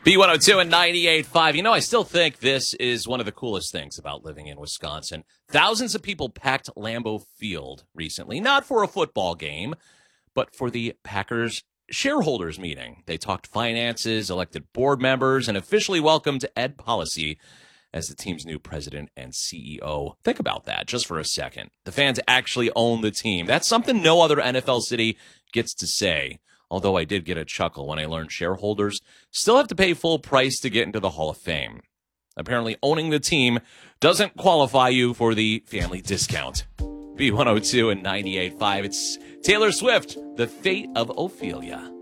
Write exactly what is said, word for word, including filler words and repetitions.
B one oh two and ninety-eight point five. You know, I still think this is one of the coolest things about living in Wisconsin. Thousands of people packed Lambeau Field recently, not for a football game, but for the Packers shareholders meeting. They talked finances, elected board members, and officially welcomed Ed Policy as the team's new president and C E O. Think about that just for a second. The fans actually own the team. That's something no other N F L city gets to say. Although I did get a chuckle when I learned shareholders still have to pay full price to get into the Hall of Fame. Apparently, owning the team doesn't qualify you for the family discount. B one oh two and ninety-eight point five. It's Taylor Swift, The Fate of Ophelia.